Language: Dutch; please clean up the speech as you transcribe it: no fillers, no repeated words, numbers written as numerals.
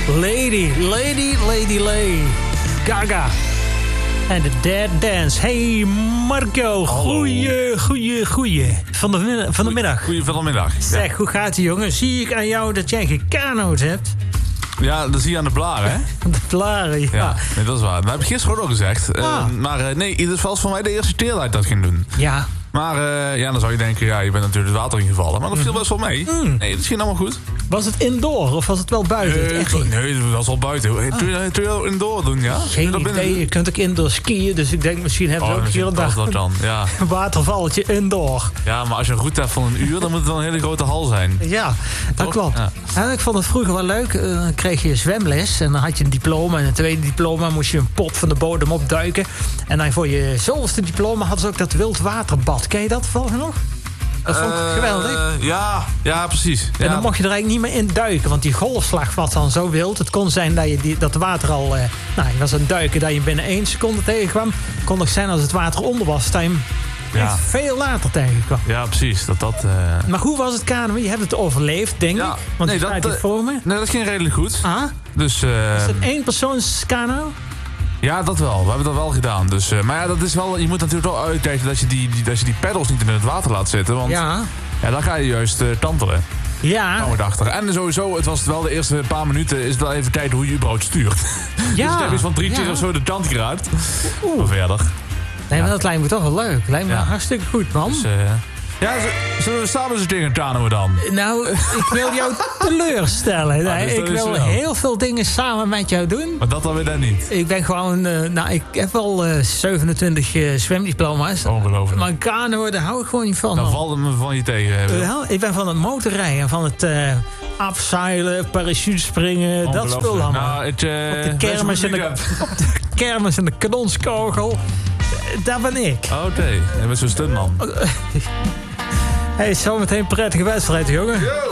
Lady Gaga. En de Dead Dance. Hey Marco, goeie. Van de middag. Goeie van de middag. Zeg, hoe gaat het, jongen? Zie ik aan jou dat jij gekano'd hebt? Ja, dat zie je aan de blaren, hè? De blaren, ja. Nee, dat is waar. Dat heb ik gisteren ook al gezegd. Maar nee, het was voor mij de eerste keer dat ik dat ging doen. Ja. Maar dan zou je denken, je bent natuurlijk het water ingevallen. Maar dat viel best wel mee. Nee, dat ging allemaal goed. Was het indoor of was het wel buiten? Nee, dat was wel buiten. Kun je dat indoor doen, ja? Geen idee. Je kunt ook indoor skiën. Dus ik denk, misschien hebben ze ook hier en daar een watervalletje indoor. Ja, maar als je een route hebt van een uur, dan moet het wel een hele grote hal zijn. Ja, dat klopt. Ja. En ik vond het vroeger wel leuk. Dan kreeg je zwemles en dan had je een diploma. En een tweede diploma moest je een pot van de bodem opduiken. En dan voor je zoveelste diploma hadden ze ook dat wildwaterbad. Ken je dat volgens nog? Dat vond ik geweldig. Ja, precies. En dan mocht je er eigenlijk niet meer in duiken. Want die golfslag was dan zo wild. Het kon zijn dat dat het water al... je was aan het duiken dat je binnen 1 seconde tegenkwam. Het kon ook zijn als het water onder was. Dat je hem veel later tegenkwam. Ja, precies. Maar hoe was het kanoën? Je hebt het overleefd, denk ik. Want je staat hier voor me. Nee, dat ging redelijk goed. Dus, is het 1 persoons kanoë? Ja, dat wel. We hebben dat wel gedaan. Dus, maar ja, dat is wel, je moet natuurlijk wel uitkijken dat je die peddels niet in het water laat zitten. Want dan ga je juist tantelen. Ja. En sowieso, het was wel de eerste paar minuten, is het wel even kijken hoe je überhaupt stuurt. Ja. Dus ik heb iets van 3 keer of zo de tand geraakt. Maar verder. Nee, maar dat lijkt me toch wel leuk. Lijkt me hartstikke goed, man. Dus, zullen we samen eens tegen kanoën dan? Nou, ik wil jou teleurstellen. Nee, ik wil heel veel dingen samen met jou doen. Maar dat dan weer dan niet? Ik ben gewoon... ik heb wel 27 zwemdiploma's. Ongelooflijk. Maar kanoën, daar hou ik gewoon niet van. Dan valt het me van je tegen. Ik ben van het motorrijden, van het afzeilen, parachutespringen, dat spul allemaal. Nou, op de kermis en de kanonskogel. Daar ben ik. Oké, je bent zo'n stuntman. Hey, zometeen een prettige wedstrijd, jongen. Yo!